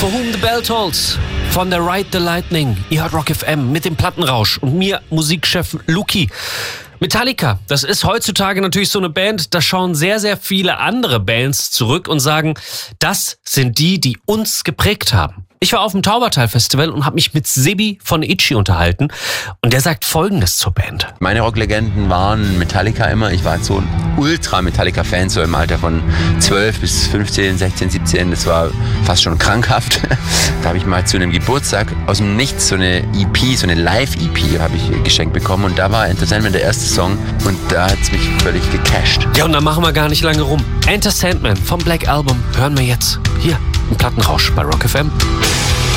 For Whom the Bell Tolls von der Ride the Lightning. Ihr hört Rock FM mit dem Plattenrausch und mir, Musikchef Luki. Metallica, das ist heutzutage natürlich so eine Band, da schauen sehr, sehr viele andere Bands zurück und sagen, das sind die uns geprägt haben. Ich war auf dem Taubertal-Festival und habe mich mit Sebi von Itchy unterhalten und der sagt Folgendes zur Band. Meine Rocklegenden waren Metallica immer. Ich war so ein Ultra-Metallica-Fan, so im Alter von 12 bis 15, 16, 17. Das war fast schon krankhaft. Da habe ich mal zu einem Geburtstag aus dem Nichts so eine EP, so eine Live-EP habe ich geschenkt bekommen und da war Enter Sandman der erste Song und da hat es mich völlig gecasht. Ja, und dann machen wir gar nicht lange rum. Enter Sandman vom Black Album hören wir jetzt hier im Plattenrausch bei Rock FM.